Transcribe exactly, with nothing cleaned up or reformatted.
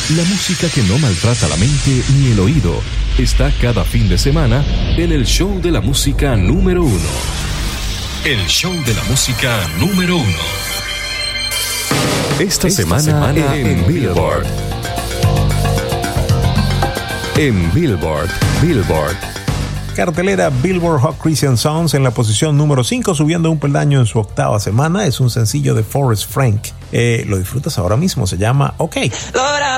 La música que no maltrata la mente ni el oído está cada fin de semana en el show de la música número uno. El show de la música número uno. Esta, Esta semana, semana en, en Billboard. En Billboard, Billboard. Cartelera Billboard Hot Christian Songs en la posición número cinco, subiendo un peldaño en su octava semana. Es un sencillo de Forrest Frank. Eh, lo disfrutas ahora mismo, se llama OK. Lord,